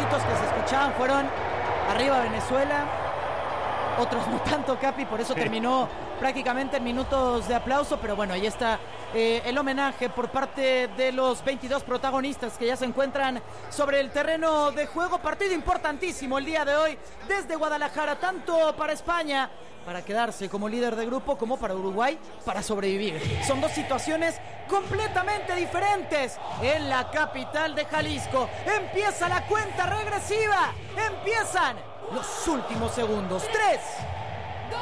gritos que se escuchaban fueron arriba Venezuela, otros no tanto, Capi, por eso terminó prácticamente en minutos de aplauso, pero bueno, ahí está el homenaje por parte de los 22 protagonistas que ya se encuentran sobre el terreno de juego. Partido importantísimo el día de hoy desde Guadalajara, tanto para España, para quedarse como líder de grupo, como para Uruguay, para sobrevivir. Son dos situaciones completamente diferentes en la capital de Jalisco. Empieza la cuenta regresiva, empiezan los últimos segundos. 3, 2,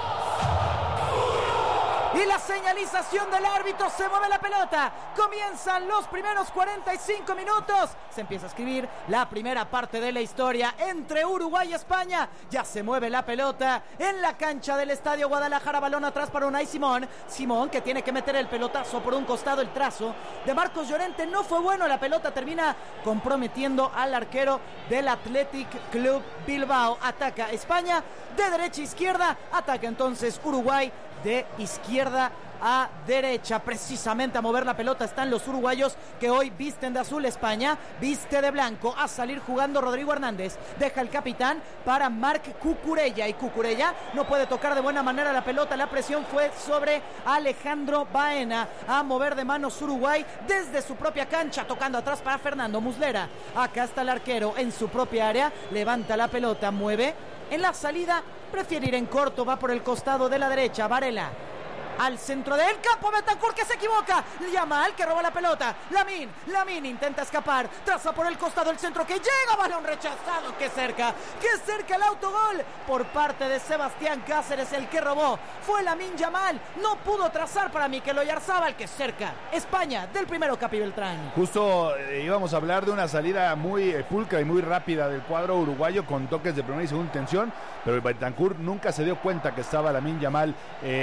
y la señalización del árbitro, se mueve la pelota, comienzan los primeros 45 minutos, se empieza a escribir la primera parte de la historia entre Uruguay y España. Ya se mueve la pelota en la cancha del Estadio Guadalajara, balón atrás para Unai Simón, que tiene que meter el pelotazo por un costado. El trazo de Marcos Llorente no fue bueno, la pelota termina comprometiendo al arquero del Athletic Club Bilbao. Ataca España de derecha a izquierda, ataca entonces Uruguay de izquierda a derecha. Precisamente a mover la pelota están los uruguayos, que hoy visten de azul. España viste de blanco. A salir jugando Rodrigo Hernández, deja el capitán para Marc Cucurella, y Cucurella no puede tocar de buena manera la pelota. La presión fue sobre Alejandro Baena. A mover de manos Uruguay desde su propia cancha, tocando atrás para Fernando Muslera. Acá está el arquero en su propia área, levanta la pelota, mueve en la salida, prefiere ir en corto, va por el costado de la derecha. Varela al centro del campo, Bentancur que se equivoca, Yamal que roba la pelota, Lamine intenta escapar, traza por el costado el centro que llega, balón rechazado, que cerca el autogol por parte de Sebastián Cáceres. El que robó fue Lamine Yamal, no pudo trazar para Mikel Oyarzábal, que cerca España del primero. Capi Beltrán. Justo íbamos a hablar de una salida muy pulcra y muy rápida del cuadro uruguayo, con toques de primera y segunda intención, pero Bentancur nunca se dio cuenta que estaba Lamine Yamal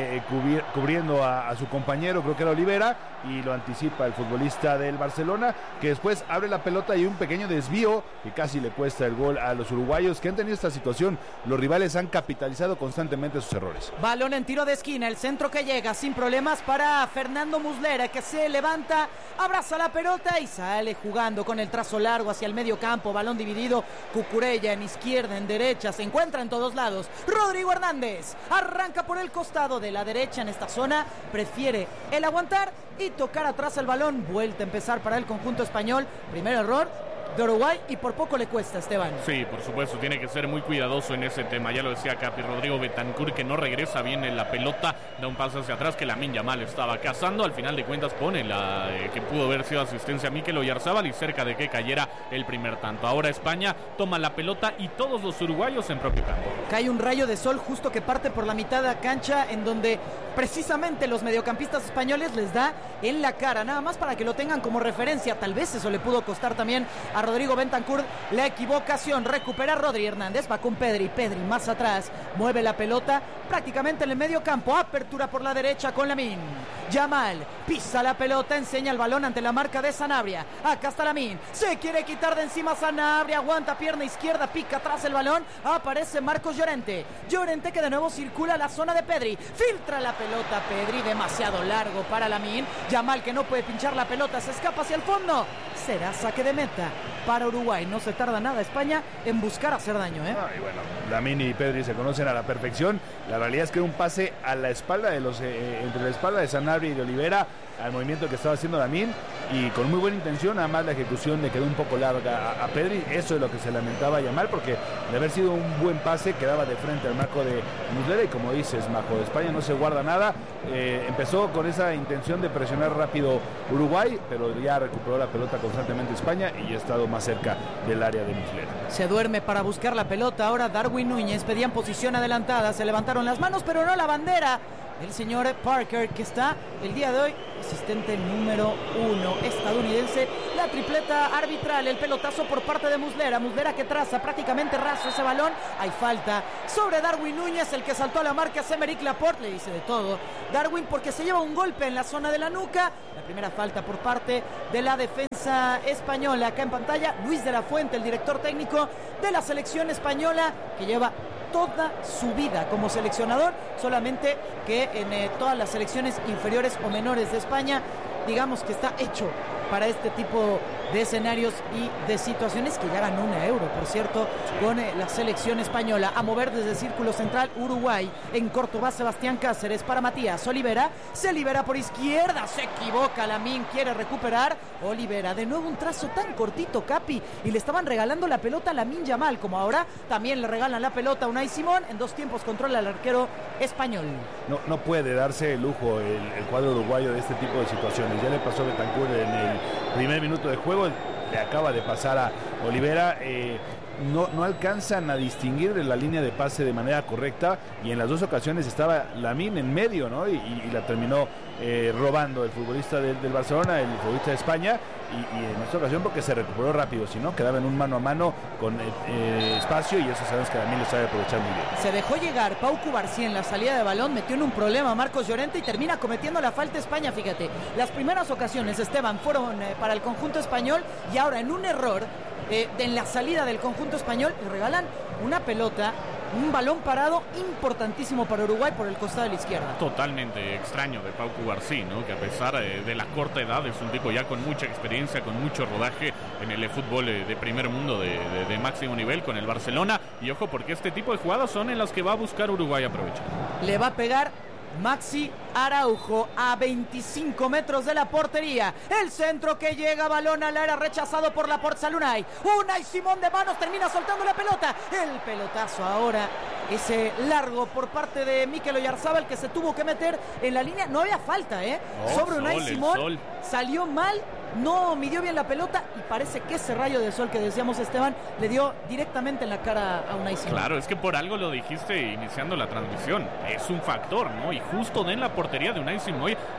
cubriendo a su compañero, creo que era Olivera, y lo anticipa el futbolista del Barcelona, que después abre la pelota y un pequeño desvío que casi le cuesta el gol a los uruguayos, que han tenido esta situación. Los rivales han capitalizado constantemente sus errores. Balón en tiro de esquina, el centro que llega sin problemas para Fernando Muslera, que se levanta, abraza la pelota y sale jugando con el trazo largo hacia el medio campo. Balón dividido, Cucurella en izquierda, en derecha, se encuentra en todos lados. Rodrigo Hernández arranca por el costado de la derecha en esta zona, prefiere el aguantar y tocar atrás el balón. Vuelta a empezar para el conjunto español. Primer error de Uruguay y por poco le cuesta, Esteban. Sí, por supuesto, tiene que ser muy cuidadoso en ese tema. Ya lo decía Capi, Rodrigo Bentancur, que no regresa bien en la pelota, da un paso hacia atrás que Lamine Yamal estaba cazando. Al final de cuentas pone la que pudo haber sido asistencia a Mikel Oyarzábal y cerca de que cayera el primer tanto. Ahora España toma la pelota y todos los uruguayos en propio campo. Cae un rayo de sol justo que parte por la mitad de la cancha, en donde precisamente los mediocampistas españoles les da en la cara, nada más para que lo tengan como referencia. Tal vez eso le pudo costar también a Rodrigo Bentancur la equivocación. Recupera Rodri Hernández, va con Pedri más atrás, mueve la pelota prácticamente en el medio campo, apertura por la derecha con Lamine Yamal, pisa la pelota, enseña el balón ante la marca de Sanabria. Acá está Lamine, se quiere quitar de encima Sanabria, aguanta pierna izquierda, pica atrás el balón, aparece Marcos Llorente que de nuevo circula a la zona de Pedri, filtra la pelota Pedri, demasiado largo para Lamine Yamal, que no puede pinchar la pelota, se escapa hacia el fondo. Será saque de meta para Uruguay. No se tarda nada España en buscar hacer daño, ¿eh? Y bueno, Lamine y Pedri se conocen a la perfección. La realidad es que un pase a la espalda de los entre la espalda de Sanabria y de Olivera al movimiento que estaba haciendo Lamine, y con muy buena intención, nada más la ejecución le quedó un poco larga a Pedri. Eso es lo que se lamentaba Yamal, porque de haber sido un buen pase quedaba de frente al marco de Muslera, y como dices, Majo, de España no se guarda nada. Empezó con esa intención de presionar rápido Uruguay, pero ya recuperó la pelota constantemente España y ha estado más cerca del área de Muslera. Se duerme para buscar la pelota ahora Darwin Núñez, pedían posición adelantada, se levantaron las manos pero no la bandera. El señor Parker, que está el día de hoy asistente número 1 estadounidense. La tripleta arbitral, el pelotazo por parte de Muslera que traza prácticamente raso ese balón. Hay falta sobre Darwin Núñez, el que saltó a la marca. Aymeric Laporte le dice de todo Darwin, porque se lleva un golpe en la zona de la nuca. La primera falta por parte de la defensa española. Acá en pantalla Luis de la Fuente, el director técnico de la selección española, que lleva toda su vida como seleccionador, solamente que en todas las selecciones inferiores o menores de España, digamos que está hecho para este tipo de escenarios y de situaciones, que ya ganó una Euro, por cierto, con la selección española. A mover desde el círculo central Uruguay. En corto va Sebastián Cáceres para Matías Olivera. Se libera por izquierda, se equivoca Lamine, quiere recuperar. Olivera, de nuevo un trazo tan cortito, Capi, y le estaban regalando la pelota a Lamine Yamal, como ahora también le regalan la pelota a Unai Simón. En 2 tiempos controla al arquero español. No puede darse el lujo el cuadro uruguayo de este tipo de situaciones. Ya le pasó a Bentancur en el primer minuto de juego, le acaba de pasar a Olivera. No alcanzan a distinguir la línea de pase de manera correcta, y en las 2 ocasiones estaba Lamine en medio, ¿no? Y la terminó robando el futbolista del Barcelona, el futbolista de España, y en esta ocasión porque se recuperó rápido, si no quedaba en un mano a mano con espacio, y eso sabemos que Lamine lo sabe aprovechar muy bien. Se dejó llegar Pau Cubarsí en la salida de balón, metió en un problema a Marcos Llorente y termina cometiendo la falta España. Fíjate, las primeras ocasiones, Esteban, fueron para el conjunto español, y ahora en un error en la salida del conjunto español le regalan una pelota, un balón parado importantísimo para Uruguay por el costado de la izquierda. Totalmente extraño de Pau Cubarsí, ¿no? Que a pesar de la corta edad es un tipo ya con mucha experiencia, con mucho rodaje en el fútbol de primer mundo, de máximo nivel con el Barcelona. Y ojo, porque este tipo de jugadas son en las que va a buscar Uruguay aprovechar. Le va a pegar Maxi Araujo a 25 metros de la portería. El centro que llega, balón al área, rechazado por Laporte. Unai Simón de manos, termina soltando la pelota. El pelotazo ahora, ese largo por parte de Mikel Oyarzábal, que se tuvo que meter en la línea. No había falta, sobre Unai Simón. Salió mal, no midió bien la pelota, y parece que ese rayo de sol que decíamos, Esteban, le dio directamente en la cara a Unai Simón. Claro, es que por algo lo dijiste iniciando la transmisión. Es un factor, ¿no? Y justo en la portería de Unai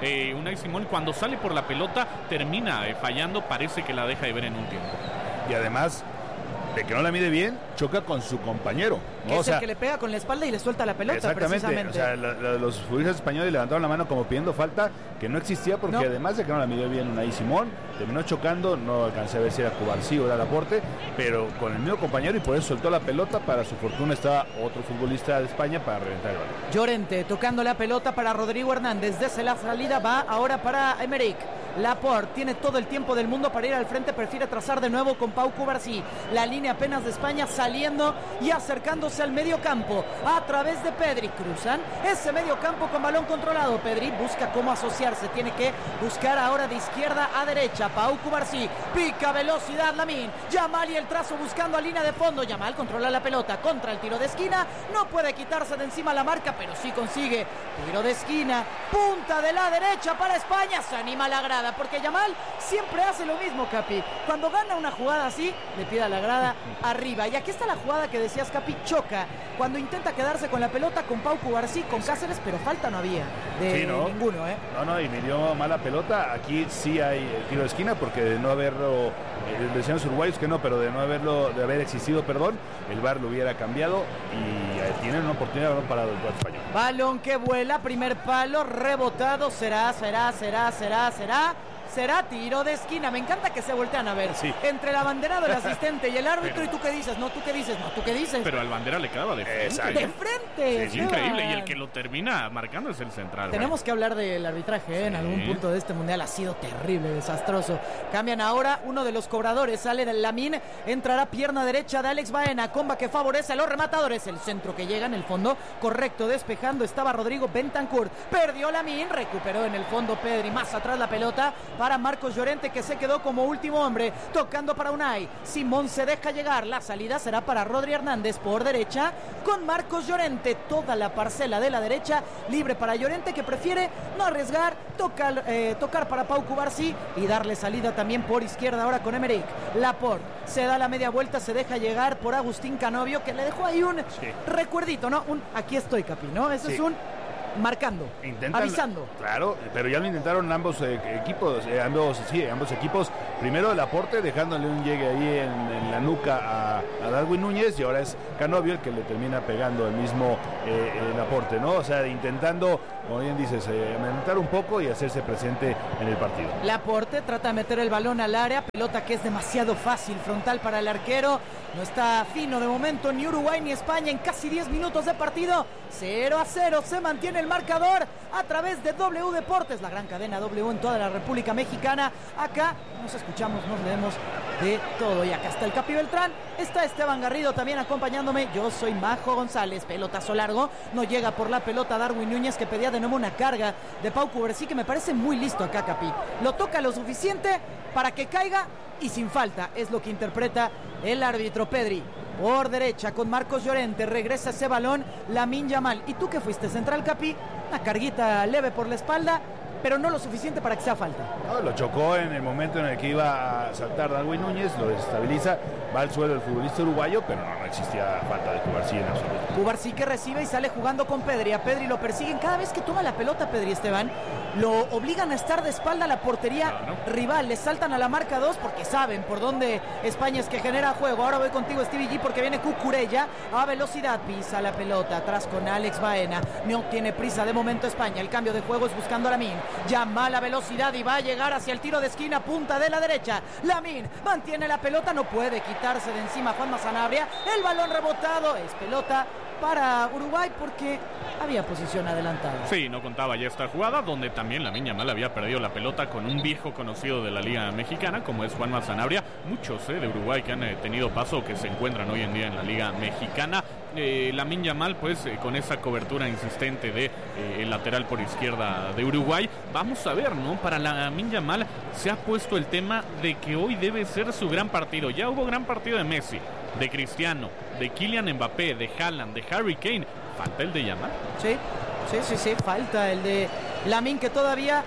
Simón, cuando sale por la pelota, termina fallando, parece que la deja de ver en un tiempo. Y además, de que no la mide bien, choca con su compañero, ¿no? Que es el que le pega con la espalda y le suelta la pelota. Exactamente, precisamente. O sea, los futbolistas españoles levantaron la mano como pidiendo falta, que no existía, porque además de que no la midió bien Unai Simón, terminó chocando. No alcancé a ver si era Cubarsí o era Laporte, pero con el mismo compañero, y por eso soltó la pelota. Para su fortuna estaba otro futbolista de España para reventar el balón. Llorente tocando la pelota para Rodrigo Hernández. Desde la salida va ahora para Emerick. Laporte tiene todo el tiempo del mundo para ir al frente, prefiere trazar de nuevo con Pau Cubarsí. La línea apenas de España, saliendo y acercándose al medio campo a través de Pedri. Cruzan ese medio campo con balón controlado. Pedri busca cómo asociarse, tiene que buscar ahora de izquierda a derecha. Pau Cubarsí pica velocidad, Lamine Yamal, y el trazo buscando a línea de fondo. Yamal controla la pelota contra el tiro de esquina, no puede quitarse de encima la marca, pero sí consigue tiro de esquina, punta de la derecha para España. Se anima la grada, porque Yamal siempre hace lo mismo, Capi. Cuando gana una jugada así, le pide a la grada arriba. Y aquí está la jugada que decías, Capi. Choca cuando intenta quedarse con la pelota con Pau Cubarsí, con Cáceres, pero falta no había de ninguno, No, y me dio mala pelota. Aquí sí hay tiro de esquina, porque de no haberlo, decían los uruguayos que no, pero de haber existido, el VAR lo hubiera cambiado, y tienen una oportunidad de balón parado el cuadro español. Balón que vuela, primer palo, rebotado, será tiro de esquina. Me encanta que se voltean a ver, sí, entre la bandera del asistente y el árbitro. ¿Y tú qué dices? No, ¿tú qué dices? No, ¿tú qué dices? Pero al bandera le quedaba de frente. Exacto. De frente. Es increíble, y el que lo termina marcando es el central. Tenemos que hablar del arbitraje, en algún punto de este mundial. Ha sido terrible, desastroso. Cambian ahora uno de los cobradores, sale del Lamine, entrará pierna derecha de Alex Baena, comba que favorece a los rematadores. El centro que llega en el fondo, correcto, despejando estaba Rodrigo Bentancur. Perdió Lamine, recuperó en el fondo Pedri, más atrás la pelota para Marcos Llorente, que se quedó como último hombre, tocando para Unai Simón. Se deja llegar, la salida será para Rodri Hernández por derecha con Marcos Llorente. Toda la parcela de la derecha libre para Llorente, que prefiere no arriesgar, tocar para Pau Cubarsí y darle salida también por izquierda ahora con Emerick. Laporte se da la media vuelta, se deja llegar por Agustín Canovio, que le dejó ahí un recuerdito, ¿no? Aquí estoy, Capi, ¿no? Ese es un marcando, avisando. Claro, pero ya lo intentaron ambos equipos. Primero el Laporte, dejándole un llegue ahí en la nuca a Darwin Núñez, y ahora es Canovio el que le termina pegando el mismo Laporte, ¿no? O sea, intentando, como bien dices, aumentar un poco y hacerse presente en el partido. Laporte trata de meter el balón al área, pelota que es demasiado fácil, frontal para el arquero. No está fino de momento ni Uruguay ni España en casi 10 minutos de partido. 0-0 se mantiene el marcador a través de W Deportes, la gran cadena W en toda la República Mexicana. Acá nos escuchamos escuchamos, nos leemos de todo. Y acá está el Capi Beltrán, está Esteban Garrido también acompañándome. Yo soy Majo González, pelotazo largo, no llega por la pelota Darwin Núñez, que pedía de nuevo una carga de Pau Cubarsí, que me parece muy listo acá, Capi. Lo toca lo suficiente para que caiga y sin falta, es lo que interpreta el árbitro. Pedri por derecha con Marcos Llorente, regresa ese balón Lamine Yamal. ¿Y tú que fuiste central, Capi? Una carguita leve por la espalda, pero no lo suficiente para que sea falta. No, lo chocó en el momento en el que iba a saltar Darwin Núñez, lo desestabiliza, va al suelo el futbolista uruguayo, pero no existía falta de Cubarsí en absoluto. Cubarsí que recibe y sale jugando con Pedri. A Pedri lo persiguen cada vez que toma la pelota Pedri, Esteban. Lo obligan a estar de espalda a la portería rival. Le saltan a la marca 2 porque saben por dónde España es que genera juego. Ahora voy contigo, Stevie G, porque viene Cucurella a velocidad. Pisa la pelota atrás con Alex Baena. No tiene prisa de momento España. El cambio de juego es buscando a Lamine. Llama la velocidad y va a llegar hacia el tiro de esquina, punta de la derecha. Lamine mantiene la pelota, no puede quitarse de encima Juanma Sanabria. El balón rebotado, es pelota para Uruguay porque había posición adelantada. Sí, no contaba ya esta jugada, donde también Lamine Yamal había perdido la pelota con un viejo conocido de la Liga Mexicana, como es Juanma Sanabria. Muchos de Uruguay que han tenido paso, que se encuentran hoy en día en la Liga Mexicana. Lamine Yamal, pues, con esa cobertura insistente de el lateral por izquierda de Uruguay. Vamos a ver, ¿no? Para Lamine Yamal se ha puesto el tema de que hoy debe ser su gran partido. Ya hubo gran partido de Messi, de Cristiano, de Kylian Mbappé, de Haaland, de Harry Kane. ¿Falta el de Yamal? Sí, falta el de Lamine, que todavía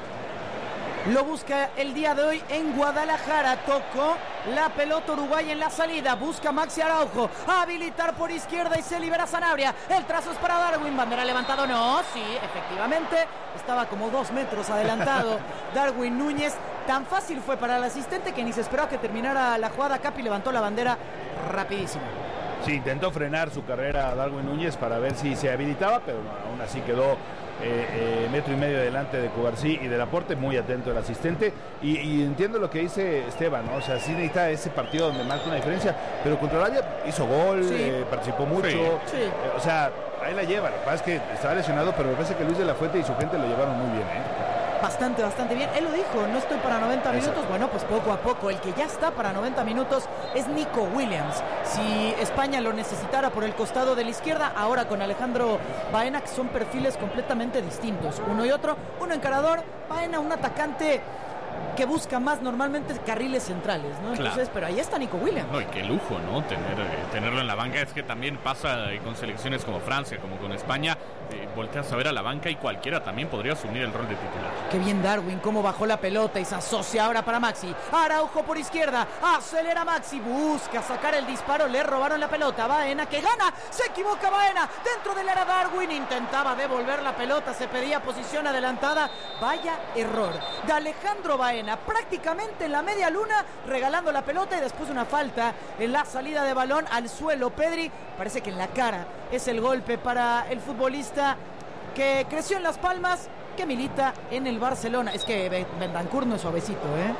lo busca el día de hoy en Guadalajara. Tocó la pelota Uruguay en la salida. Busca Maxi Araujo a habilitar por izquierda y se libera Sanabria. El trazo es para Darwin. Bandera levantado. No, sí, efectivamente. Estaba como 2 metros adelantado Darwin Núñez. Tan fácil fue para el asistente que ni se esperó a que terminara la jugada. Capi levantó la bandera rapidísimo. Sí, intentó frenar su carrera a Darwin Núñez para ver si se habilitaba, pero aún así quedó metro y medio delante de Cubarsí y del aporte, muy atento el asistente. Y entiendo lo que dice Esteban, ¿no? O sea, sí necesita ese partido donde marca una diferencia, pero contra Arabia hizo gol, participó mucho. Sí. O sea, ahí la lleva. Lo que pasa es que estaba lesionado, pero me parece que Luis de la Fuente y su gente lo llevaron muy bien, Bastante bien. Él lo dijo, no estoy para 90 minutos. Exacto. Bueno, pues poco a poco. El que ya está para 90 minutos es Nico Williams. Si España lo necesitara por el costado de la izquierda, ahora con Alejandro Baena, que son perfiles completamente distintos. Uno y otro, uno encarador, Baena un atacante que busca más normalmente carriles centrales, ¿no? Entonces, claro. Pero ahí está Nico Williams. No, y qué lujo, ¿no? Tenerlo en la banca. Es que también pasa con selecciones como Francia, como con España. Volteas a ver a la banca y cualquiera también podría asumir el rol de titular. Qué bien Darwin, cómo bajó la pelota y se asocia ahora para Maxi. Araujo por izquierda, acelera Maxi, busca sacar el disparo, le robaron la pelota. Baena que gana, se equivoca Baena, dentro del área Darwin, intentaba devolver la pelota, se pedía posición adelantada. Vaya error de Alejandro Baena, prácticamente en la media luna, regalando la pelota y después una falta en la salida de balón al suelo. Pedri, parece que en la cara es el golpe para el futbolista que creció en Las Palmas, que milita en el Barcelona. Es que Bentancur no es suavecito,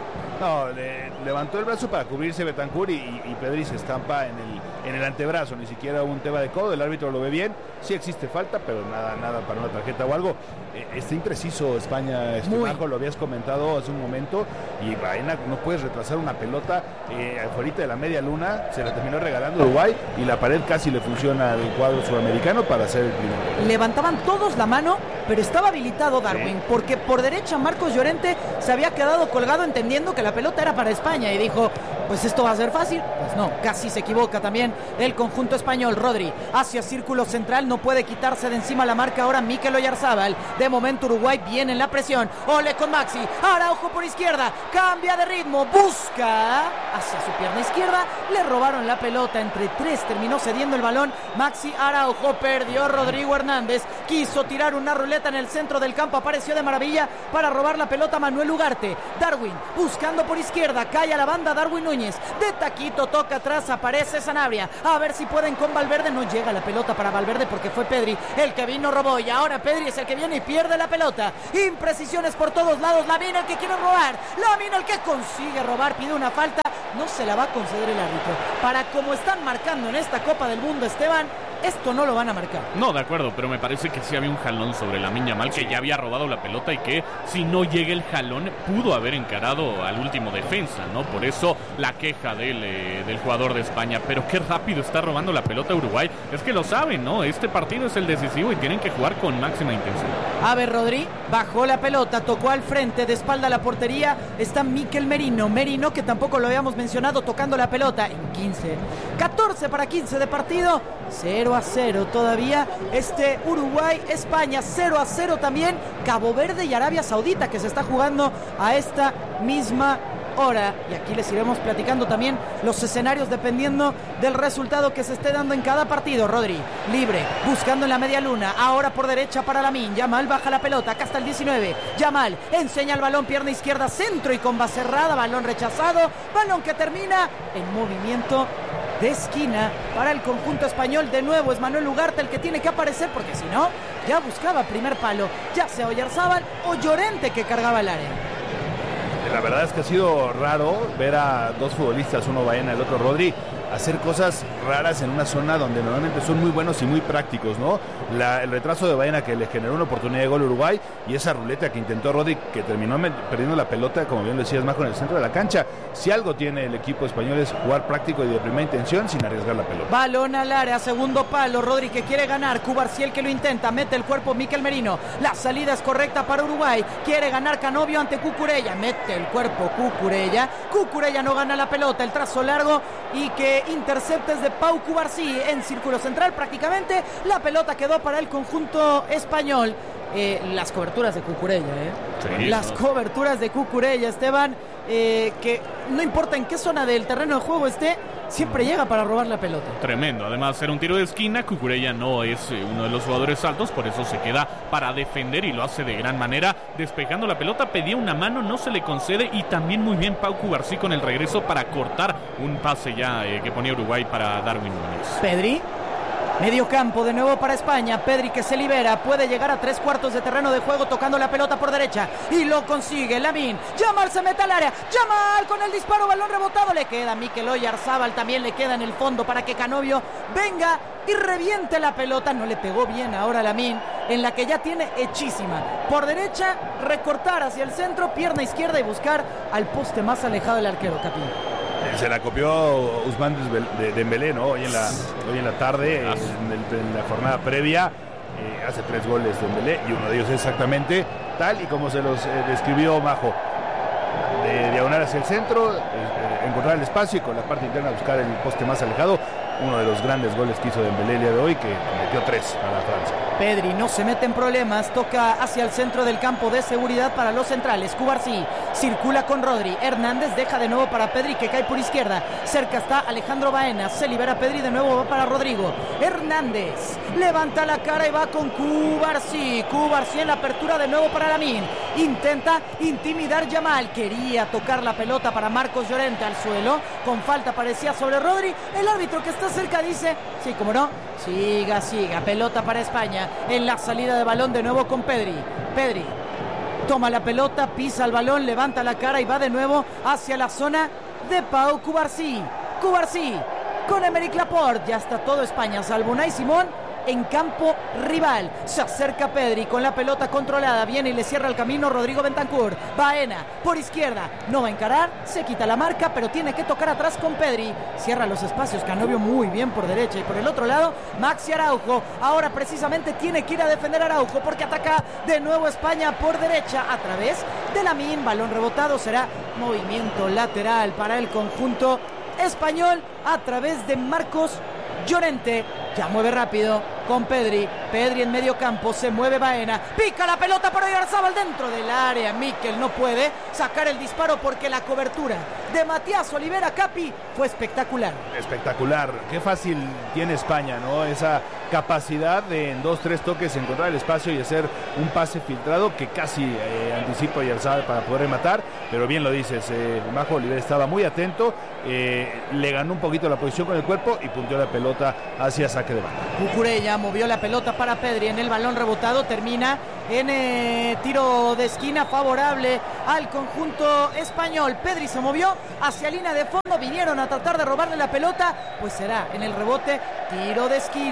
No, levantó el brazo para cubrirse Bentancur y Pedri se estampa en el antebrazo, ni siquiera un tema de codo. El árbitro lo ve bien, sí existe falta, pero nada para una tarjeta o algo. Está impreciso España, Majo, lo habías comentado hace un momento, y Baena, no puedes retrasar una pelota afuera de la media luna. Se la terminó regalando Uruguay y la pared casi le funciona al cuadro sudamericano para hacer el primero. Levantaban todos la mano, pero estaba habilitado Darwin, porque por derecha Marcos Llorente se había quedado colgado entendiendo que la pelota era para España y dijo, pues esto va a ser fácil. Pues no, casi se equivoca también el conjunto español. Rodri hacia círculo central, no puede quitarse de encima la marca ahora Mikel Oyarzábal. De momento Uruguay viene en la presión. Ole con Maxi, Araujo por izquierda, cambia de ritmo, busca hacia su pierna izquierda, le robaron la pelota entre 3, terminó cediendo el balón Maxi Araujo, perdió Rodrigo Hernández, quiso tirar una ruleta en el centro del campo, apareció de maravilla para robar la pelota Manuel Ugarte. Darwin buscando por izquierda, cae a la banda Darwin Núñez, de taquito toca atrás, aparece Sanabria, a ver si pueden con Valverde. No llega la pelota para Valverde porque fue Pedri el que vino, robó, y ahora Pedri es el que viene y pierde la pelota. Imprecisiones por todos lados. Lamine el que quiere robar, Lamine el que consigue robar, pide una falta, no se la va a conceder el árbitro. Para como están marcando en esta Copa del Mundo, Esteban, esto no lo van a marcar. No, de acuerdo, pero me parece que sí había un jalón sobre Lamine Yamal, que ya había robado la pelota y que si no llega el jalón pudo haber encarado al último defensa, ¿no? Por eso la queja del jugador de España. Pero qué rápido está robando la pelota Uruguay. Es que lo saben, ¿no? Este partido es el decisivo y tienen que jugar con máxima intensidad. A ver, Rodri bajó la pelota, tocó al frente, de espalda a la portería está Mikel Merino. Merino, que tampoco lo habíamos mencionado, tocando la pelota en 14 para 15 de partido. 0-0 todavía este Uruguay-España, 0-0 también Cabo Verde y Arabia Saudita, que se está jugando a esta misma hora. Y aquí les iremos platicando también los escenarios dependiendo del resultado que se esté dando en cada partido. Rodri, libre, buscando en la media luna, ahora por derecha para Lamine. Yamal baja la pelota, acá está el 19. Yamal enseña el balón, pierna izquierda, centro y con base cerrada, balón rechazado, balón que termina en movimiento de esquina para el conjunto español. De nuevo es Manuel Ugarte el que tiene que aparecer, porque si no, ya buscaba primer palo, ya sea Oyarzabal o Llorente que cargaba el área. La verdad es que ha sido raro ver a dos futbolistas, uno Baena, el otro Rodri, hacer cosas raras en una zona donde normalmente son muy buenos y muy prácticos, ¿no? El retraso de Baena que le generó una oportunidad de gol a Uruguay, y esa ruleta que intentó Rodri, que terminó perdiendo la pelota, como bien decías, Majo, en el centro de la cancha. Si algo tiene el equipo español es jugar práctico y de primera intención sin arriesgar la pelota. Balón al área, segundo palo, Rodri que quiere ganar, Cubarciel que lo intenta, mete el cuerpo Mikel Merino, la salida es correcta para Uruguay, quiere ganar Canovio ante Cucurella, mete el cuerpo Cucurella no gana la pelota, el trazo largo y que intercepta es de Pau Cubarsí en círculo central prácticamente. La pelota quedó para el conjunto español. Las coberturas de Cucurella, Sí, las coberturas de Cucurella, Esteban, que no importa en qué zona del terreno de juego esté, siempre llega para robar la pelota. Tremendo, además era un tiro de esquina. Cucurella no es uno de los jugadores altos, por eso se queda para defender y lo hace de gran manera, despejando la pelota. Pedía una mano, no se le concede, y también muy bien Pau Cubarsí con el regreso para cortar un pase ya que ponía Uruguay para Darwin Núñez. Pedri, medio campo de nuevo para España. Pedri que se libera, puede llegar a 3/4 de terreno de juego tocando la pelota por derecha y lo consigue. Lamine, Yamal se mete al área, Yamal con el disparo, balón rebotado, le queda Mikel Oyarzabal, también le queda en el fondo para que Canovio venga y reviente la pelota. No le pegó bien ahora Lamine, en la que ya tiene hechísima. Por derecha, recortar hacia el centro, pierna izquierda y buscar al poste más alejado del arquero, Capi. Se la copió Ousmane Dembélé, ¿no? Hoy en la tarde, en la jornada previa, hace 3 goles Dembélé, y uno de ellos exactamente tal y como se los describió Majo. De diagonal hacia el centro, encontrar el espacio y con la parte interna buscar el poste más alejado. Uno de los grandes goles que hizo Dembélé el día de hoy, que metió 3 para Francia. Pedri no se mete en problemas, toca hacia el centro del campo de seguridad para los centrales. Cubarsí circula con Rodri, Hernández deja de nuevo para Pedri que cae por izquierda, cerca está Alejandro Baena, se libera Pedri, de nuevo va para Rodrigo. Hernández levanta la cara y va con Cubarsí en la apertura de nuevo para Lamine, intenta intimidar Yamal, quería tocar la pelota para Marcos Llorente al suelo, con falta parecía sobre Rodri. El árbitro que está cerca dice, sí, como no, siga, pelota para España en la salida de balón de nuevo con Pedri toma la pelota, pisa el balón, levanta la cara y va de nuevo hacia la zona de Pau Cubarsí con Aymeric Laporte. Ya está todo España salvo Unai Simón en campo rival. Se acerca Pedri con la pelota controlada, viene y le cierra el camino Rodrigo Bentancur. Baena por izquierda, no va a encarar, se quita la marca, pero tiene que tocar atrás con Pedri. Cierra los espacios Canovio muy bien por derecha, y por el otro lado Maxi Araujo. Ahora precisamente tiene que ir a defender Araujo porque ataca de nuevo España por derecha a través de Lamine. Balón rebotado, será movimiento lateral para el conjunto español a través de Marcos Llorente. Ya mueve rápido con Pedri en medio campo, se mueve Baena, pica la pelota para Oyarzabal dentro del área. Mikel no puede sacar el disparo porque la cobertura de Matías Olivera, Capi, fue espectacular. Qué fácil tiene España, ¿no? Esa capacidad de en 2-3 toques encontrar el espacio y hacer un pase filtrado que casi anticipa Oyarzabal para poder rematar, pero bien lo dices, Majo, Olivera estaba muy atento, le ganó un poquito la posición con el cuerpo y punteó la pelota hacia saque de banda. Cucurella movió la pelota para Pedri en el balón rebotado, termina en tiro de esquina favorable al conjunto español. Pedri se movió hacia línea de fondo, vinieron a tratar de robarle la pelota, pues será en el rebote, tiro de esquina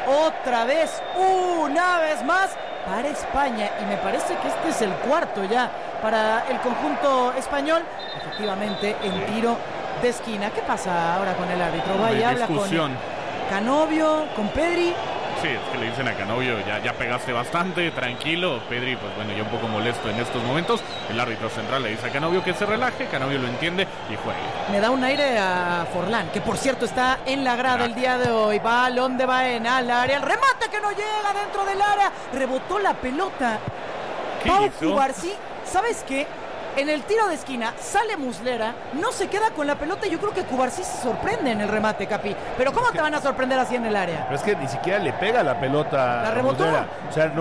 otra vez, una vez más para España, y me parece que este es el cuarto ya para el conjunto español, efectivamente en tiro de esquina. ¿Qué pasa ahora con el árbitro? Vaya, habla con Canovio, con Pedri. Sí, es que le dicen a Canovio, ya pegaste bastante, tranquilo. Pedri, pues bueno, ya un poco molesto en estos momentos. El árbitro central le dice a Canovio que se relaje, Canovio lo entiende y juegue. Me da un aire a Forlán, que por cierto está en la grada el día de hoy. Balón de Baena al área, el remate que no llega dentro del área. Rebotó la pelota. Pau Cubarsí, ¿sabes qué? En el tiro de esquina sale Muslera, no se queda con la pelota y yo creo que Cubarsí se sorprende en el remate, Capi. Pero ¿cómo te van a sorprender así en el área? Pero es que ni siquiera le pega la pelota. La rebotó. Muslera. O sea,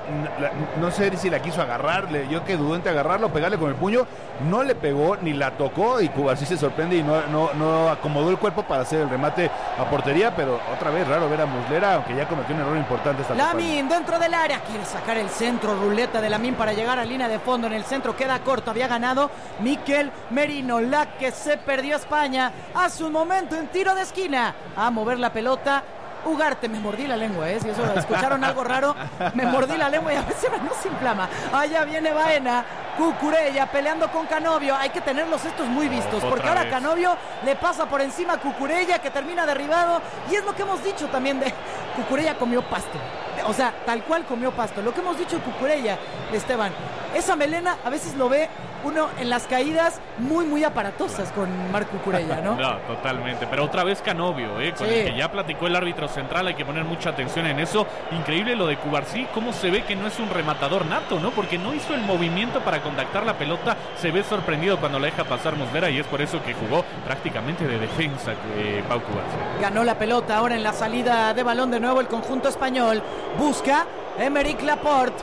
no sé si la quiso agarrarle. Yo que dudé entre agarrarlo, pegarle con el puño. No le pegó ni la tocó y Cubarsí se sorprende y no acomodó el cuerpo para hacer el remate a portería. Pero otra vez raro ver a Muslera, aunque ya cometió un error importante esta Lamine dentro del área, quiere sacar el centro, ruleta de Lamine para llegar a línea de fondo. En el centro queda corto, había ganado Mikel Merino, la que se perdió España hace un momento en tiro de esquina. A mover la pelota Ugarte, me mordí la lengua, si eso escucharon algo raro, me mordí la lengua y a veces no se inflama. Allá viene Baena, Cucurella peleando con Canovio, hay que tenerlos estos muy vistos, porque ahora Canovio le pasa por encima a Cucurella, que termina derribado, y es lo que hemos dicho también de Cucurella comió pasto, o sea, tal cual comió pasto, lo que hemos dicho de Cucurella, Esteban, esa melena a veces lo ve uno en las caídas muy aparatosas con Marc Cucurella, ¿no? No, totalmente, pero otra vez Canovio, con el que ya platicó el árbitro central, hay que poner mucha atención en eso. Increíble lo de Cubarsí, cómo se ve que no es un rematador nato, ¿no? Porque no hizo el movimiento para contactar la pelota, se ve sorprendido cuando la deja pasar Muslera y es por eso que jugó prácticamente de defensa Pau Cubarsí. Ganó la pelota ahora en la salida de balón de nuevo el conjunto español, busca Aymeric Laporte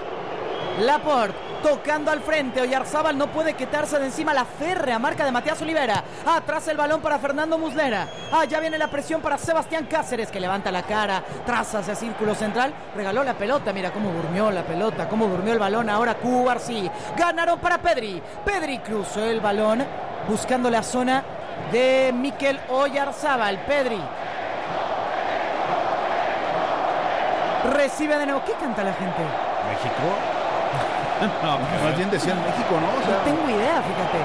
tocando al frente, Oyarzábal no puede quitarse de encima la férrea marca de Matías Olivera, atrás el balón para Fernando Muslera, ya viene la presión para Sebastián Cáceres, que levanta la cara, traza hacia círculo central, regaló la pelota, mira cómo durmió la pelota, cómo durmió el balón, ahora Cubarsí, ganaron para Pedri cruzó el balón, buscando la zona de Mikel Oyarzábal, Pedri recibe de nuevo, ¿qué canta la gente? ¿México? No, más bien decían México, ¿no? O sea, no tengo idea, fíjate.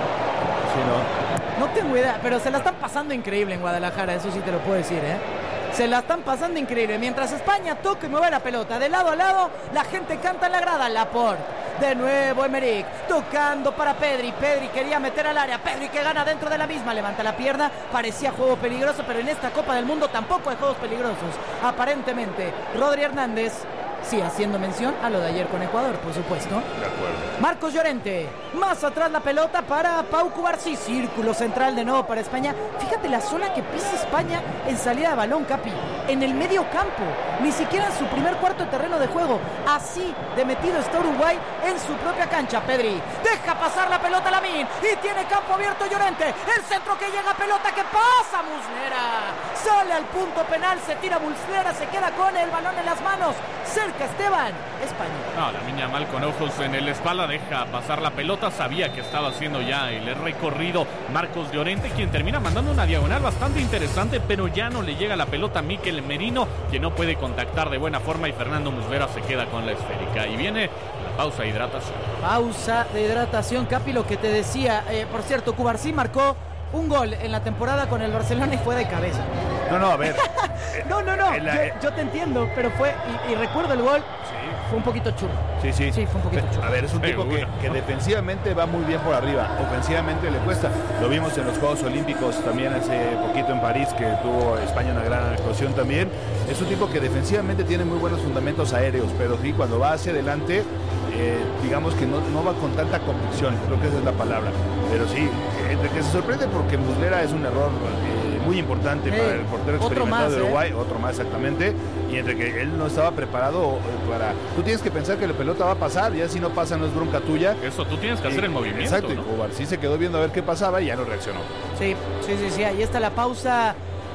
Sí, no tengo idea, pero se la están pasando increíble en Guadalajara, eso sí te lo puedo decir, Se la están pasando increíble. Mientras España toca y mueve la pelota de lado a lado, la gente canta en la grada. Laporte, de nuevo Aymeric, tocando para Pedri. Pedri quería meter al área. Pedri que gana dentro de la misma, levanta la pierna. Parecía juego peligroso, pero en esta Copa del Mundo tampoco hay juegos peligrosos. Aparentemente, Rodri Hernández, sí, haciendo mención a lo de ayer con Ecuador, por supuesto. De acuerdo. Marcos Llorente, más atrás la pelota para Pau Cubarsí, círculo central de nuevo para España. Fíjate la zona que pisa España en salida de balón, Capi, en el medio campo, ni siquiera en su primer cuarto de terreno de juego. Así de metido está Uruguay en su propia cancha. Pedri deja pasar la pelota a Lamine y tiene campo abierto Llorente, el centro que llega, pelota que pasa Muslera, sale al punto penal, se tira Muslera, se queda con el balón en las manos, cerca Esteban, España. No, la niña mal con ojos en la espalda, deja pasar la pelota, sabía que estaba haciendo ya el recorrido Marcos Llorente, quien termina mandando una diagonal bastante interesante, pero ya no le llega la pelota a Mikel Merino, que no puede contactar de buena forma, y Fernando Muslera se queda con la esférica. Y viene la pausa de hidratación. Pausa de hidratación, Capi, lo que te decía. Por cierto, Cubarsí marcó un gol en la temporada con el Barcelona y fue de cabeza. No, a ver. No. Yo te entiendo, pero fue, y recuerdo el gol, sí. Fue un poquito churro. Sí. Sí, fue un poquito churro. A ver, es un tipo que defensivamente va muy bien por arriba, ofensivamente le cuesta. Lo vimos en los Juegos Olímpicos también hace poquito en París, que tuvo España una gran actuación también. Es un tipo que defensivamente tiene muy buenos fundamentos aéreos, pero sí, cuando va hacia adelante, digamos que no va con tanta convicción, creo que esa es la palabra. Pero sí, entre que se sorprende porque Muslera es un error muy importante para el portero experimentado de Uruguay, otro más exactamente, y entre que él no estaba preparado para... Tú tienes que pensar que la pelota va a pasar, ya si no pasa no es bronca tuya. Eso, tú tienes que hacer el movimiento, exacto, ¿no? Y Cubarsí se quedó viendo a ver qué pasaba y ya no reaccionó. Sí, ahí está la pausa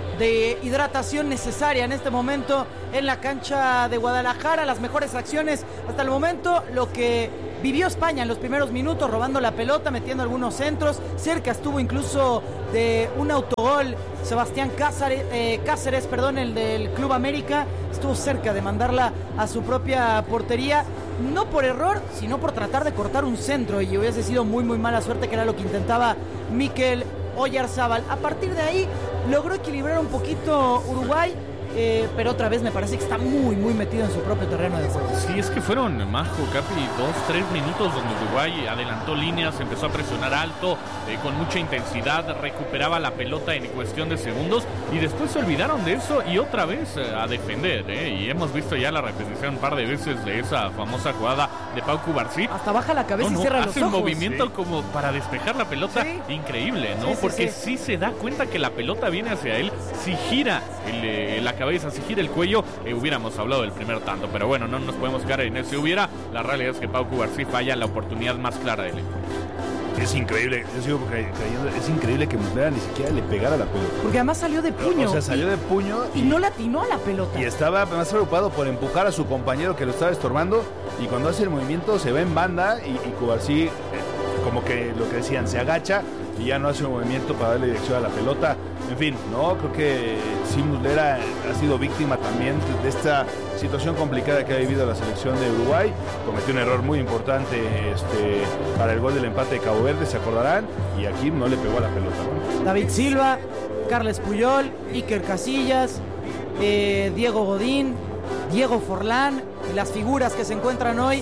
de hidratación necesaria en este momento en la cancha de Guadalajara, las mejores acciones hasta el momento, lo que vivió España en los primeros minutos, robando la pelota, metiendo algunos centros. Cerca estuvo incluso de un autogol Sebastián Cáceres, el del Club América. Estuvo cerca de mandarla a su propia portería, no por error, sino por tratar de cortar un centro, y hubiese sido muy mala suerte, que era lo que intentaba Mikel Oyarzábal. A partir de ahí logró equilibrar un poquito Uruguay, pero otra vez me parece que está muy metido en su propio terreno de juego. Sí, es que fueron, Majo, Capi, 2-3 minutos donde Uruguay adelantó líneas, empezó a presionar alto, con mucha intensidad, recuperaba la pelota en cuestión de segundos, y después se olvidaron de eso y otra vez a defender, y hemos visto ya la repetición un par de veces de esa famosa jugada de Pau Cubarsí. Hasta baja la cabeza y cierra los ojos. Hace un movimiento como para despejar la pelota, increíble, ¿no? Porque sí se da cuenta que la pelota viene hacia él. Si gira la cabeza, si gira el cuello, hubiéramos hablado del primer tanto, pero bueno, no nos podemos quedar en ese hubiera. La realidad es que Pau Cubarsí falla la oportunidad más clara del encuentro. Es increíble, yo sigo creyendo, es increíble que Muslera ni siquiera le pegara la pelota. Porque además salió de puño. O sea, salió de puño y no le atinó a la pelota. Y estaba más preocupado por empujar a su compañero que lo estaba estorbando, y cuando hace el movimiento se va en banda y Cubarsí, como que lo que decían, se agacha y ya no hace un movimiento para darle dirección a la pelota. En fin, no, creo que sí, Muslera ha sido víctima también de esta situación complicada que ha vivido la selección de Uruguay. Cometió un error muy importante para el gol del empate de Cabo Verde, se acordarán, y aquí no le pegó a la pelota, ¿no? David Silva, Carles Puyol, Iker Casillas, Diego Godín, Diego Forlán, las figuras que se encuentran hoy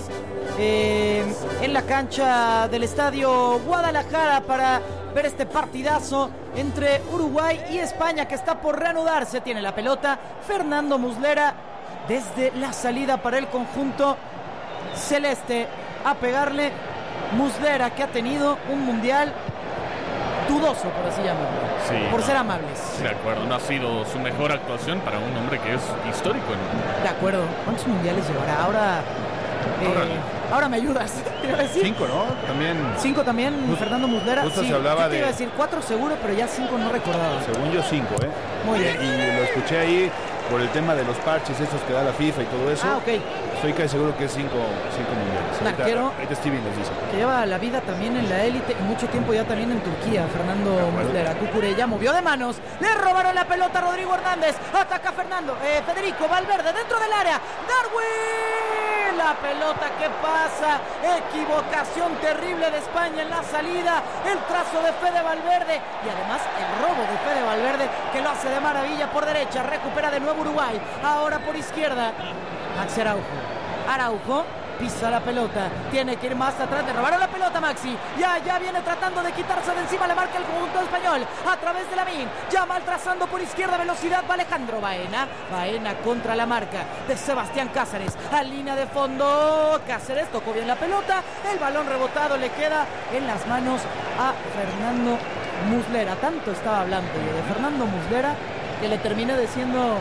en la cancha del Estadio Guadalajara para ver este partidazo entre Uruguay y España, que está por reanudarse. Tiene la pelota Fernando Muslera desde la salida para el conjunto celeste a pegarle. Muslera, que ha tenido un mundial dudoso, por así llamarlo, por ser amables. De acuerdo, no ha sido su mejor actuación para un hombre que es histórico en el mundo. De acuerdo. ¿Cuántos mundiales llevará? Ahora me ayudas. 5, ¿no? También. 5 también, Fernando Muslera. Justo sí, se hablaba te iba a decir 4 seguro, pero ya 5 no recordaba. Según yo 5, Muy bien. Y lo escuché ahí por el tema de los parches estos que da la FIFA y todo eso. Ok. Estoy casi seguro que es 5 mundiales. Ahorita Steven nos dice. Que lleva la vida también en la élite y mucho tiempo ya también en Turquía, Fernando Muslera. Cucurella movió de manos, le robaron la pelota a Rodrigo Hernández, ataca Federico Valverde dentro del área, Darwin, la pelota que pasa, equivocación terrible de España en la salida, el trazo de Fede Valverde y además el robo de Fede Valverde, que lo hace de maravilla por derecha. Recupera de nuevo Uruguay, ahora por izquierda Maxi Araujo pisa la pelota, tiene que ir más atrás, le robaron la pelota Maxi, ya viene tratando de quitarse de encima la marca el conjunto español, a través de Lamine, ya mal trazando por izquierda, velocidad va Alejandro Baena contra la marca de Sebastián Cáceres, a línea de fondo, Cáceres tocó bien la pelota, el balón rebotado le queda en las manos a Fernando Muslera. Tanto estaba hablando yo de Fernando Muslera que le terminé diciendo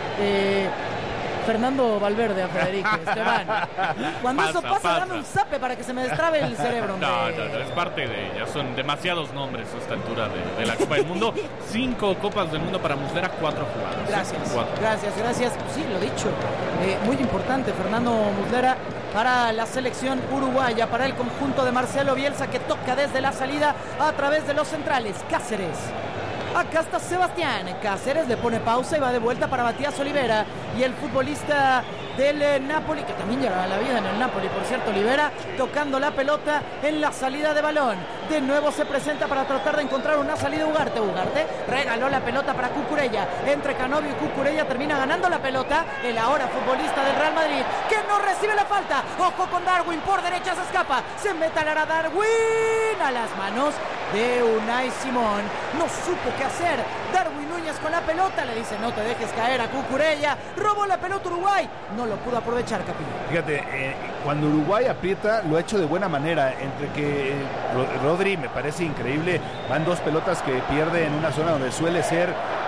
Fernando Valverde a Federico, Esteban. Cuando eso pasa, dame un zape para que se me destrabe el cerebro. No, es parte de ella. Son demasiados nombres a esta altura de la Copa del Mundo. 5 Copas del Mundo para Muslera, 4 jugadas. Gracias. Sí, lo dicho. Muy importante, Fernando Muslera para la selección uruguaya, para el conjunto de Marcelo Bielsa, que toca desde la salida a través de los centrales. Cáceres. Acá está Sebastián Cáceres, le pone pausa y va de vuelta para Matías Olivera. Y el futbolista del Napoli, que también lleva la vida en el Napoli, por cierto, Olivera, tocando la pelota en la salida de balón. De nuevo se presenta para tratar de encontrar una salida Ugarte regaló la pelota para Cucurella. Entre Canovio y Cucurella termina ganando la pelota el ahora futbolista del Real Madrid, que no recibe la falta. Ojo con Darwin, por derecha se escapa, se mete a la Darwin a las manos de Unai Simón. No supo qué hacer. Darwin Núñez con la pelota, le dice no te dejes caer a Cucurella. Robó la pelota Uruguay, no lo pudo aprovechar, Capillo. Fíjate, cuando Uruguay aprieta lo ha hecho de buena manera. Entre que Rodri me parece increíble, van 2 pelotas que pierde en una zona donde suele ser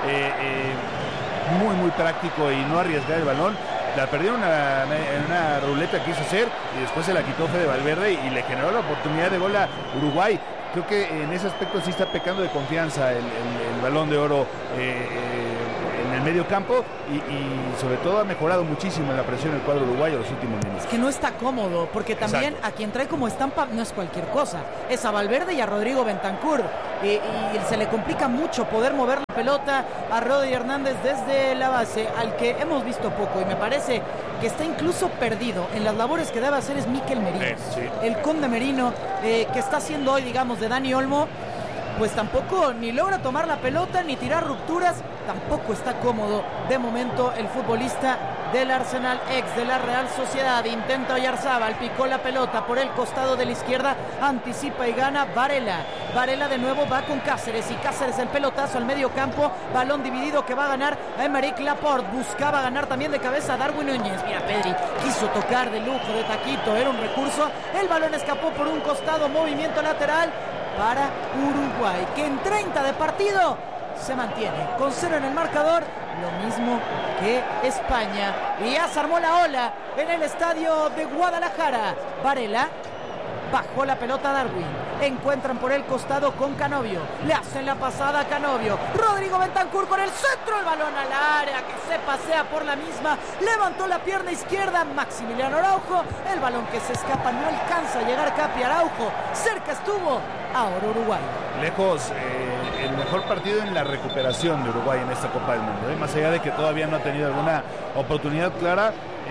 muy práctico y no arriesgar el balón. La perdió en una ruleta que quiso hacer y después se la quitó Fede Valverde y le generó la oportunidad de gol a Uruguay. Creo que en ese aspecto sí está pecando de confianza el Balón de Oro en el medio campo y sobre todo ha mejorado muchísimo en la presión del cuadro uruguayo los últimos minutos. Es que no está cómodo, porque también a quien trae como estampa no es cualquier cosa, es a Valverde y a Rodrigo Bentancur, y se le complica mucho poder mover la pelota a Rodri Hernández desde la base, al que hemos visto poco, y me parece que está incluso perdido en las labores que debe hacer es Mikel Merino, el Conde Merino, que está haciendo hoy, digamos, de Dani Olmo. Pues tampoco ni logra tomar la pelota ni tirar rupturas, tampoco está cómodo de momento el futbolista del Arsenal, ex de la Real Sociedad. Intenta Oyarzábal, picó la pelota por el costado de la izquierda, anticipa y gana Varela de nuevo va con Cáceres, y Cáceres el pelotazo al medio campo, balón dividido que va a ganar a Aymeric Laporte, buscaba ganar también de cabeza a Darwin Núñez. Mira, Pedri quiso tocar de lujo, de taquito, era un recurso, el balón escapó por un costado, movimiento lateral para Uruguay, que en 30 de partido se mantiene con 0 en el marcador, lo mismo que España. Y ya se armó la ola en el estadio de Guadalajara. Varela bajó la pelota a Darwin, encuentran por el costado con Canovio, le hacen la pasada a Canovio, Rodrigo Bentancur con el centro, el balón al área que se pasea por la misma, levantó la pierna izquierda Maximiliano Araujo, el balón que se escapa, no alcanza a llegar Capi Araujo, cerca estuvo, ahora Uruguay. Lejos, el mejor partido en la recuperación de Uruguay en esta Copa del Mundo, más allá de que todavía no ha tenido alguna oportunidad clara.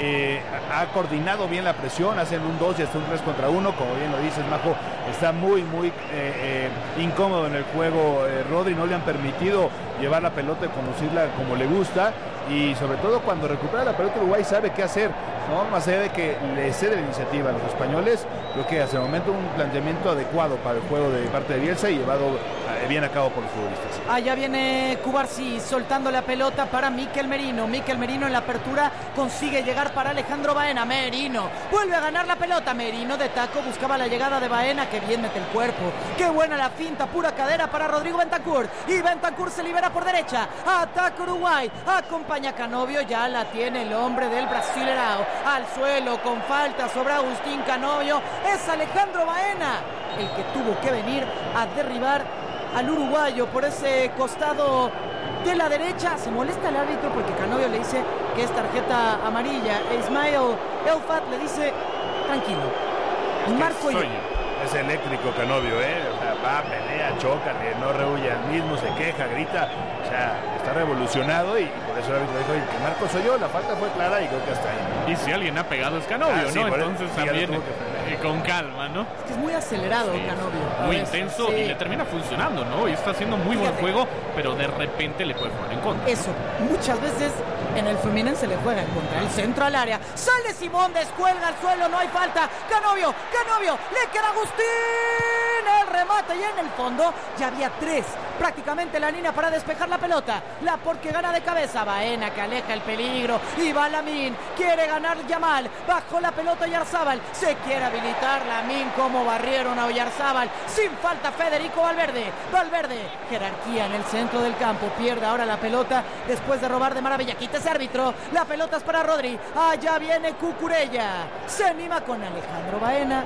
Ha coordinado bien la presión, hacen un 2 y hasta un 3 contra 1, como bien lo dices, Majo, está muy incómodo en el juego. Rodri no le han permitido llevar la pelota y conducirla como le gusta, y sobre todo cuando recupera la pelota Uruguay sabe qué hacer, ¿no? Más allá de que le cede la iniciativa a los españoles, creo que hasta el momento un planteamiento adecuado para el juego de parte de Bielsa y llevado bien a cabo por los futbolistas. Allá viene Cubarsí soltando la pelota para Mikel Merino. Mikel Merino en la apertura consigue llegar para Alejandro Baena. Merino vuelve a ganar la pelota. Merino de taco buscaba la llegada de Baena, que bien mete el cuerpo. Qué buena la finta, pura cadera para Rodrigo Bentancur. Y Bentancur se libera por derecha. Ataca Uruguay. Acompaña a Canovio. Ya la tiene el hombre del Brasileirao. Al suelo con falta sobre Agustín Canovio. Es Alejandro Baena el que tuvo que venir a derribar al uruguayo por ese costado de la derecha. Se molesta el árbitro porque Canovio le dice que es tarjeta amarilla. Ismael Elfat le dice tranquilo. Marco es eléctrico Canovio, o sea, va, pelea, choca, no rehuye al mismo, se queja, grita, o sea, está revolucionado, y por eso el árbitro dijo, que Marco soy yo, la falta fue clara y creo que hasta ahí. Y si alguien ha pegado es Canovio, sí, ¿no? Entonces también con calma, ¿no? Es que es muy acelerado Canovio. Muy intenso y le termina funcionando, ¿no? Y está haciendo muy buen juego, pero de repente le puede jugar en contra. Eso, muchas veces en el Fluminense le juega en contra. El centro al área, sale Simón, descuelga al suelo, no hay falta. Canovio, le queda Agustín, el remate, y en el fondo ya había 3, prácticamente la línea para despejar la pelota. Laporte que gana de cabeza, Baena que aleja el peligro, y va Lamine, quiere ganar Yamal, bajó la pelota Oyarzábal, se quiere habilitar Lamine, como barrieron a Oyarzábal, sin falta Federico Valverde, jerarquía en el centro del campo, pierde ahora la pelota después de robar de maravilla, quita ese árbitro, la pelota es para Rodri, allá viene Cucurella, se anima con Alejandro Baena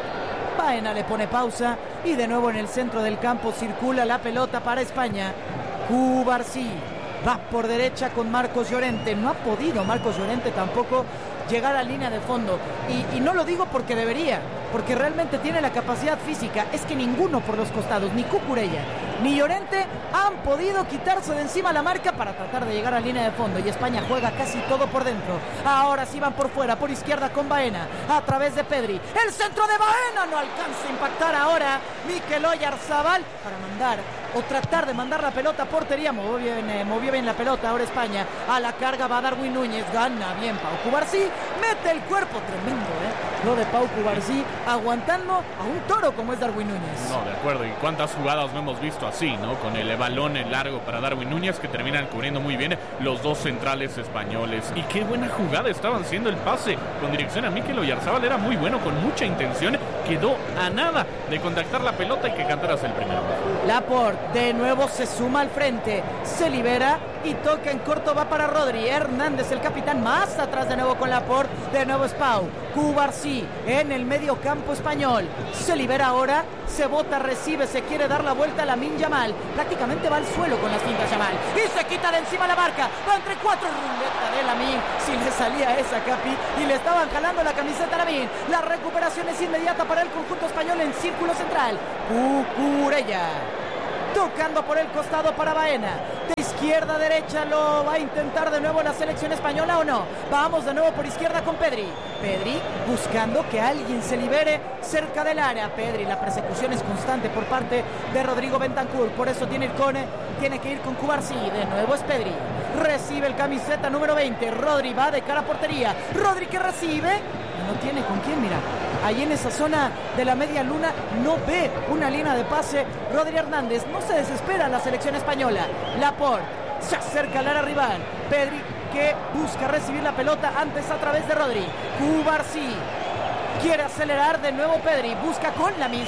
le pone pausa y de nuevo en el centro del campo circula la pelota para España. Cubarsí va por derecha con Marcos Llorente, no ha podido Marcos Llorente tampoco llegar a línea de fondo, y no lo digo porque debería, porque realmente tiene la capacidad física, es que ninguno por los costados, ni Cucurella ni Llorente han podido quitarse de encima la marca para tratar de llegar a línea de fondo, y España juega casi todo por dentro. Ahora sí van por fuera, por izquierda con Baena, a través de Pedri, el centro de Baena no alcanza a impactar ahora Mikel Oyarzábal para mandar o tratar de mandar la pelota a portería. Movió bien la pelota ahora España, a la carga va Darwin Núñez, gana bien Pau Cubarsí, mete el cuerpo, tremendo lo de Pau Cubarsí, aguantando a un toro como es Darwin Núñez. No, de acuerdo, y cuántas jugadas no hemos visto así, ¿no? Con el balón en largo para Darwin Núñez, que terminan cubriendo muy bien los dos centrales españoles. Y qué buena jugada estaban haciendo, el pase con dirección a Mikel Oyarzábal era muy bueno, con mucha intención, quedó a nada de contactar la pelota y que cantaras el primero. Laporte de nuevo se suma al frente, se libera y toca en corto, va para Rodri. Hernández, el capitán, más atrás de nuevo con Laporte, de nuevo Spau. Cubarsí en el medio campo español. Se libera ahora, se bota, recibe, se quiere dar la vuelta a Lamine Yamal. Prácticamente va al suelo con las fintas Yamal. Y se quita de encima la marca. Va entre cuatro, ruleta de Lamine. Si le salía esa, Capi, y le estaban jalando la camiseta a Lamine. La recuperación es inmediata para el conjunto español en círculo central. Cucurella. Tocando por el costado para Baena. De izquierda a derecha, ¿lo va a intentar de nuevo la selección española o no? Vamos de nuevo por izquierda con Pedri. Pedri buscando que alguien se libere cerca del área. Pedri, la persecución es constante por parte de Rodrigo Bentancur. Por eso tiene que ir con Cubarsí. De nuevo es Pedri. Recibe el camiseta número 20. Rodri va de cara a portería. Rodri que recibe. No tiene con quién, mira. Ahí en esa zona de la media luna no ve una línea de pase. Rodri Hernández, no se desespera la selección española. Laporte se acerca al área rival. Pedri que busca recibir la pelota antes a través de Rodri. Cubarsí quiere acelerar de nuevo Pedri. Busca con Lamine.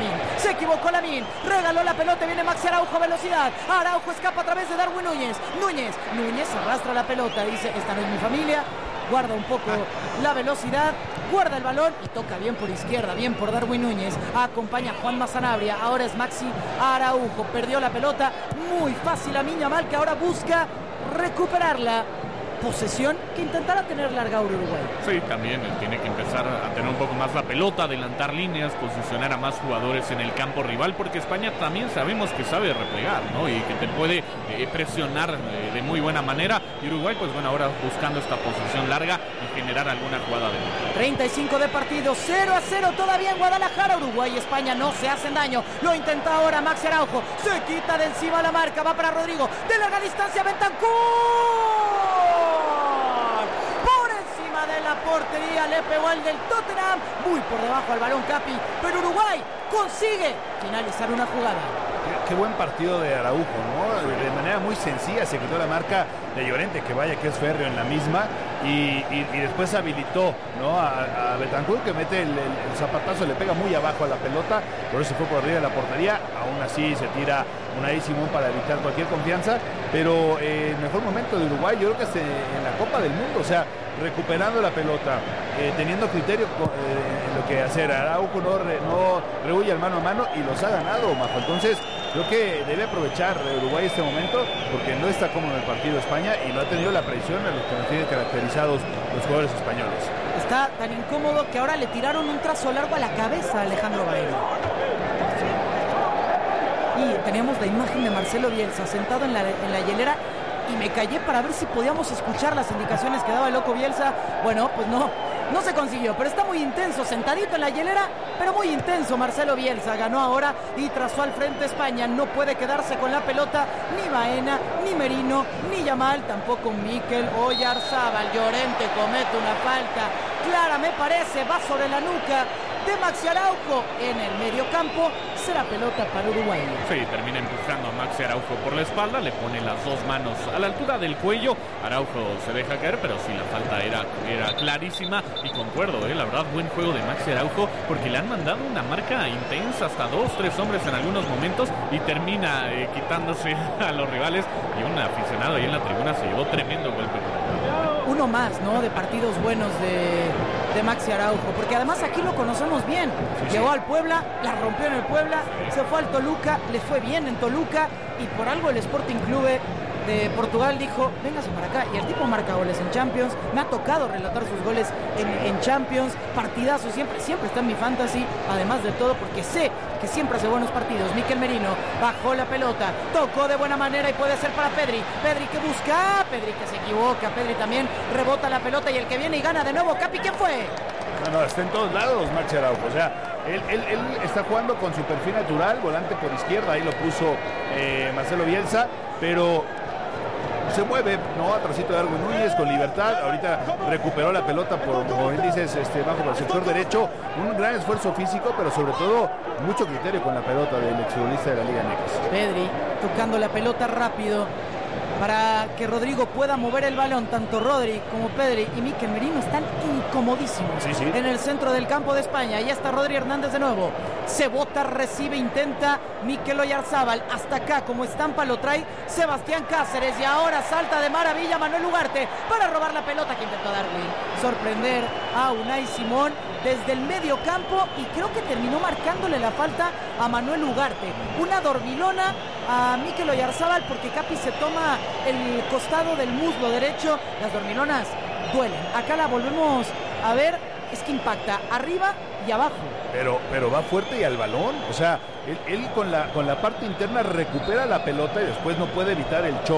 Se equivocó Lamine. Regaló la pelota. Viene Maxi Araujo a velocidad. Araujo escapa a través de Darwin Núñez. Núñez arrastra la pelota. Dice, esta no es mi familia. Guarda un poco la velocidad, guarda el balón y toca bien por izquierda, bien por Darwin Núñez. Acompaña a Juanma Sanabria, ahora es Maxi Araujo. Perdió la pelota, muy fácil Lamine Yamal, que ahora busca recuperarla. Posesión que intentará tener larga Uruguay. Sí, también tiene que empezar a tener un poco más la pelota, adelantar líneas, posicionar a más jugadores en el campo rival, porque España también sabemos que sabe replegar, ¿no? Y que te puede presionar de muy buena manera. Y Uruguay, pues bueno, ahora buscando esta posición larga y generar alguna jugada de nuevo. 35 de partido, 0-0 todavía en Guadalajara. Uruguay y España no se hacen daño. Lo intenta ahora Maxi Araujo. Se quita de encima la marca, va para Rodrigo. De larga distancia, Bentancur. De la portería le pegó el del Tottenham, muy por debajo al balón, Capi, pero Uruguay consigue finalizar una jugada. Qué buen partido de Araujo, ¿no? De manera muy sencilla se quitó la marca de Llorente, que vaya que es férreo en la misma, y después habilitó, ¿no? a Bentancur, que mete el zapatazo, le pega muy abajo a la pelota, por eso fue por arriba de la portería. Aún así se tira Unai Simón para evitar cualquier confianza, pero el mejor momento de Uruguay yo creo que es en la Copa del Mundo, o sea, recuperando la pelota, teniendo criterio en lo que hacer. Araujo no rehuye al mano a mano y los ha ganado, Majo. Entonces creo que debe aprovechar Uruguay este momento, porque no está cómodo en el partido España y no ha tenido la presión a los que nos tienen caracterizados los jugadores españoles. Está tan incómodo que ahora le tiraron un trazo largo a la cabeza a Alejandro Baena. Y teníamos la imagen de Marcelo Bielsa sentado en la hielera y me callé para ver si podíamos escuchar las indicaciones que daba el loco Bielsa. Bueno, pues no se consiguió, pero está muy intenso, sentadito en la hielera, pero muy intenso. Marcelo Bielsa ganó ahora y trazó al frente España. No puede quedarse con la pelota ni Baena, ni Merino, ni Yamal, tampoco Mikel Oyarzábal. Llorente comete una falta clara, me parece, va sobre la nuca de Maxi Araujo en el medio campo. Será pelota para Uruguay. Sí, termina empujando a Maxi Araujo por la espalda, le pone las dos manos a la altura del cuello. Araujo se deja caer, pero sí, la falta era clarísima. Y concuerdo, la verdad, buen juego de Maxi Araujo, porque le han mandado una marca intensa, hasta 2-3 hombres en algunos momentos, y termina quitándose a los rivales. Y un aficionado ahí en la tribuna se llevó tremendo golpe. Uno más, ¿no? De partidos buenos de Maxi Araujo, porque además aquí lo conocemos bien. Llegó al Puebla, la rompió en el Puebla, se fue al Toluca, le fue bien en Toluca, y por algo el Sporting Club de Portugal dijo, véngase para acá, y el tipo marca goles en Champions. Me ha tocado relatar sus goles en Champions, partidazo, siempre está en mi fantasy, además de todo, porque sé que siempre hace buenos partidos. Mikel Merino bajó la pelota, tocó de buena manera y puede ser para Pedri que busca, Pedri que se equivoca, Pedri también rebota la pelota, y el que viene y gana de nuevo, Capi, ¿quién fue? No, está en todos lados Maxi Araujo, o sea, él está jugando con su perfil natural, volante por izquierda, ahí lo puso Marcelo Bielsa, pero se mueve, ¿no? Atrásito de Darwin Núñez con libertad. Ahorita recuperó la pelota como bien dices, bajo por el sector derecho. Un gran esfuerzo físico, pero sobre todo mucho criterio con la pelota del exfutbolista de la Liga MX. Pedri tocando la pelota rápido. para que Rodrigo pueda mover el balón. Tanto Rodri como Pedri y Mikel Merino están incomodísimos en el centro del campo de España. Ya está Rodri Hernández de nuevo. Se bota, recibe, intenta Mikel Oyarzabal. Hasta acá, como estampa, lo trae Sebastián Cáceres. Y ahora salta de maravilla Manuel Ugarte para robar la pelota que intentó Darwin. Sorprender a Unai Simón desde el medio campo, y creo que terminó marcándole la falta a Manuel Ugarte. Una dormilona a Mikel Oyarzabal porque Capi se toma el costado del muslo derecho. Las dormilonas duelen. Acá la volvemos a ver, es que impacta arriba y abajo. Pero va fuerte y al balón. O sea, él con la parte interna recupera la pelota y después no puede evitar el choque.